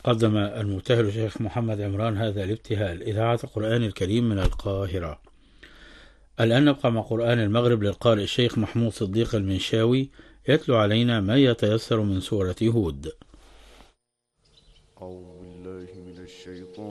قدم المبتهل الشيخ محمد عمران هذا الابتهال: إذاعة القرآن الكريم من القاهرة. الآن نبقى مع قرآن المغرب للقارئ الشيخ محمود صديق المنشاوي، يتلو علينا ما يتيسر من سورة هود. أعوذ بالله من الشيطان